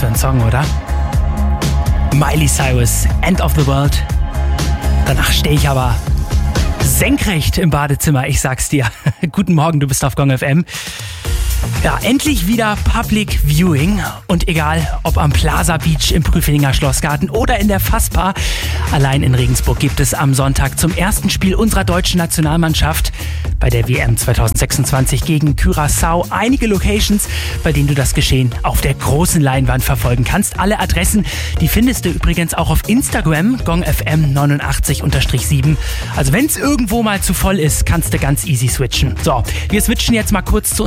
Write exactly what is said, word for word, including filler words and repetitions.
für ein Song, oder? Miley Cyrus, End of the World. Danach stehe ich aber senkrecht im Badezimmer, ich sag's dir. Guten Morgen, du bist auf Gong F M. Ja, endlich wieder Public Viewing und egal ob am Plaza Beach im Prüfeninger Schlossgarten oder in der Fassbar, allein in Regensburg gibt es am Sonntag zum ersten Spiel unserer deutschen Nationalmannschaft bei der W M zwanzig sechsundzwanzig gegen Curaçao einige Locations, bei denen du das Geschehen auf der großen Leinwand verfolgen kannst. Alle Adressen, die findest du übrigens auch auf Instagram, Gong F M neunundachtzig sieben. Also wenn es irgendwo mal zu voll ist, kannst du ganz easy switchen. So, wir switchen jetzt mal kurz zu